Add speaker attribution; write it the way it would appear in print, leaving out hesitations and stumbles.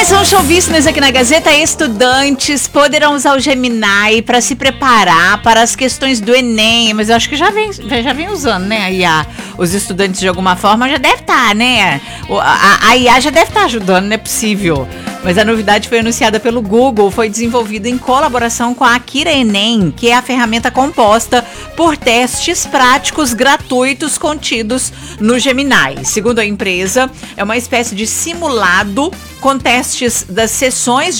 Speaker 1: Mais um show business aqui na Gazeta. Estudantes poderão usar o Gemini para se preparar para as questões do Enem, mas eu acho que já vem usando, né, a IA. Os estudantes de alguma forma já deve estar, né? A IA já deve estar ajudando, não é possível. Mas a novidade foi anunciada pelo Google, foi desenvolvida em colaboração com a Akira Enem, que é a ferramenta composta por testes práticos gratuitos contidos no Gemini. Segundo a empresa, é uma espécie de simulado com testes das sessões